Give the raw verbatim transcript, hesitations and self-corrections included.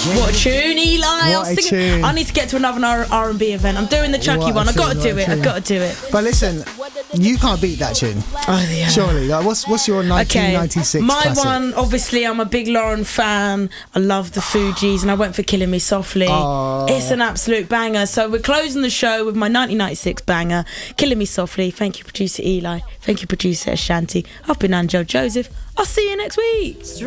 What a tune, Eli. I'll What a sing it. tune. I need to get to another R and B event. I'm doing the Chucky What a one. I've got to tune, do what a it. I've tune. got to do it. But listen, you can't beat that tune. Oh, yeah. Surely. Like, what's what's your nineteen ninety-six My classic? one, obviously, I'm a big Lauren fan. I love the Fugees, and I went for Killing Me Softly. Oh. It's an absolute banger. So we're closing the show with my nineteen ninety-six banger, Killing Me Softly. Thank you, producer Eli. Thank you, producer Ashanti. I've been Angel Joseph. I'll see you next week.